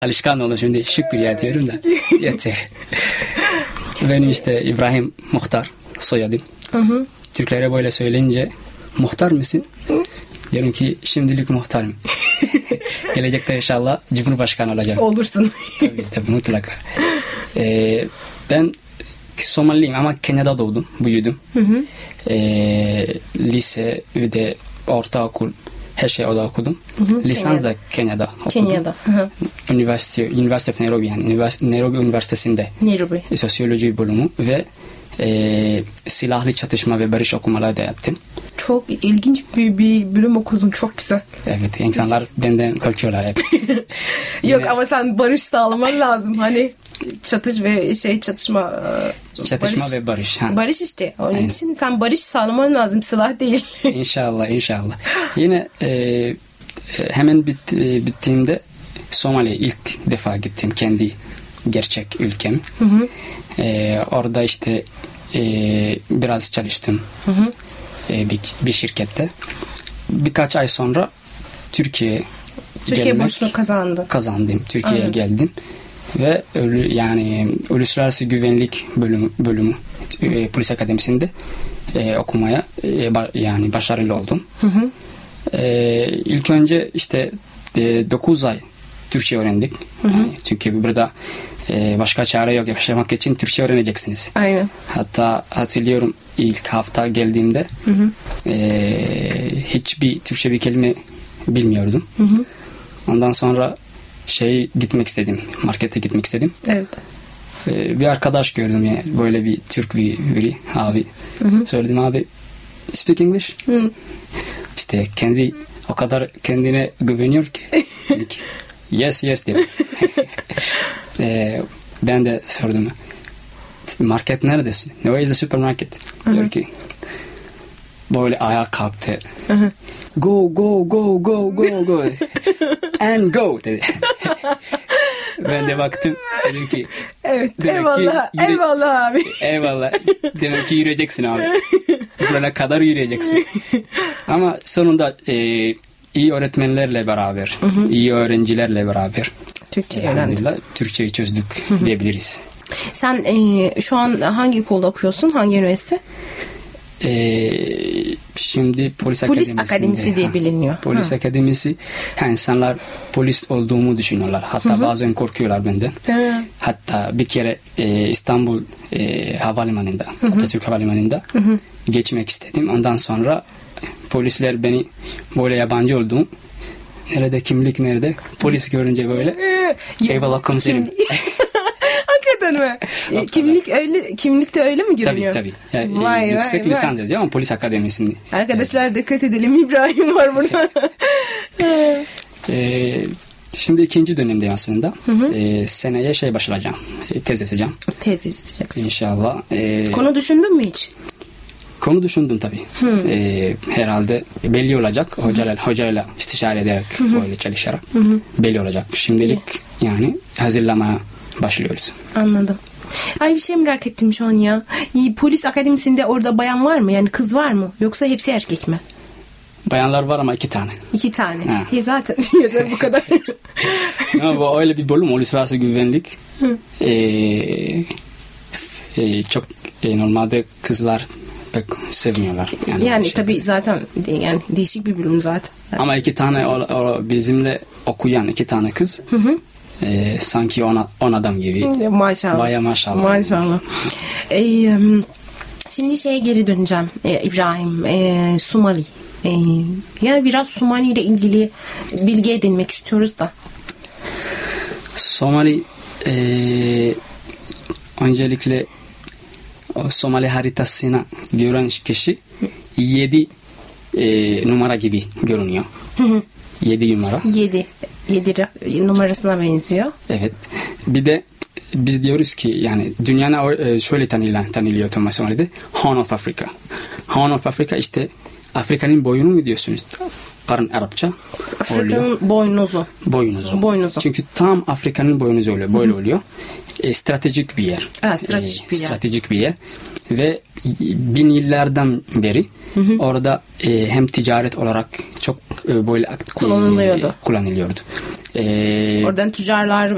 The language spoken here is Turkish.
Alışkan oldu şimdi, şükür ya diyorum da yeter. Benim işte İbrahim Muhtar soyadım. Türklere böyle söyleyince muhtar mısın? Diyorum ki şimdilik muhtarım. Gelecekte inşallah Cumhurbaşkanı olacağım. Olursun. Tabii mutlaka. Ben Somaliyim ama Kenya'da doğdum, büyüdüm. Lise ve de ortaokul, her şey orada okudum. Lisans da Kenya'da okudum. Kenya'da. University of Nairobi, yani Nairobi Üniversitesi'nde. Nairobi. Sosyoloji bölümü ve silahlı çatışma ve barış okumaları da yaptım. Çok ilginç bir bölüm okudun. Çok güzel. Evet, insanlar benden korkuyorlar hep. Yok ama sen barış sağlaman lazım. Hani çatışma ve barış. Ha. Barış işte. Onun için sen barış sağlaman lazım. Silah değil. İnşallah. Yine hemen bittiğimde Somali'ye ilk defa gittim. Kendi gerçek ülkem. Orada işte biraz çalıştım. Bir şirkette. Birkaç ay sonra Türkiye bursunu kazandım. Türkiye'ye geldim. Ve Uluslararası Güvenlik bölümü Polis Akademisi'nde okumaya başarılı oldum. İlk önce işte 9 ay Türkçe öğrendik. Çünkü burada başka çare yok, yaşamak için Türkçe öğreneceksiniz. Aynen. Hatta hatırlıyorum ilk hafta geldiğimde hiçbir Türkçe bir kelime bilmiyordum. Ondan sonra markete gitmek istedim. Evet. Bir arkadaş gördüm, yani böyle bir Türk biri abi. Söyledim, abi speak English. İşte o kadar kendine güveniyor ki. Yes dedim. Ben de sordum, market neredesin? Where is the supermarket? Diyor ki, böyle ayağa kalktı. Go and go dedi. Ben de baktım, dedim ki evet, eyvallah abi. Eyvallah. Demek ki yürüyeceksin abi. Buraya kadar yürüyeceksin. Ama sonunda iyi öğretmenlerle beraber, iyi öğrencilerle beraber Türkçeyi çözdük diyebiliriz. Sen şu an hangi okulda okuyorsun? Hangi üniversite? Şimdi Polis Akademisi diye biliniyor. Polis Akademisi. İnsanlar polis olduğumu düşünüyorlar. Hatta bazen korkuyorlar benden. Hatta bir kere İstanbul Havalimanı'nda, Atatürk Havalimanı'nda geçmek istedim. Ondan sonra polisler beni böyle yabancı olduğum, kimlik nerede? Polis görünce böyle eyvallah komiserim. Hakikaten mi? Kimlikte öyle mi görünüyor? Tabii. Yani yüksek lisans yazıyor ama Polis Akademisi'nin. Arkadaşlar dikkat edelim, İbrahim var burada. Şimdi ikinci dönemdeyim aslında. Seneye başlayacağım. Tez yazacağım. Tez yazacaksın. İnşallah. Konu düşündün mü hiç? Konu düşündüm tabii. Herhalde belli olacak. Hocayla istişare ederek, böyle çalışarak belli olacak. Şimdilik yani hazırlamaya başlıyoruz. Anladım. Ay, bir şey merak ettim şu an ya. Polis Akademisi'nde orada bayan var mı? Yani kız var mı? Yoksa hepsi erkek mi? Bayanlar var ama 2 tane. 2 tane. Zaten yeter bu kadar. Ama bu öyle bir bölüm, uluslararası güvenlik. Çok normalde kızlar pek sevmiyorlar. Yani tabii zaten yani değişik bir bölüm zaten. Ama 2 tane bizimle okuyan 2 tane kız. Sanki 10 adam gibi. Maşallah. Baya maşallah. Maşallah. Şimdi geri döneceğim İbrahim. Somali. Yani biraz Somali ile ilgili bilgi edinmek istiyoruz da. Somali öncelikle Somali haritasına gören kişi 7 numara gibi görünüyor. 7 numara. 7 numarasına benziyor. Evet. Bir de biz diyoruz ki yani dünyada şöyle tanılıyor Thomas Somali'de. Horn of Africa. Horn of Africa işte Afrika'nın boyunu mu diyorsunuz? Karın Arapça. Afrika'nın boynuzu. Çünkü tam Afrika'nın boynuzu oluyor. Böyle oluyor. Stratejik bir yer. Stratejik bir yer. Ve 1000 yıllardan beri orada hem ticaret olarak çok böyle kullanılıyordu. Kullanılıyordu. Oradan tüccarlar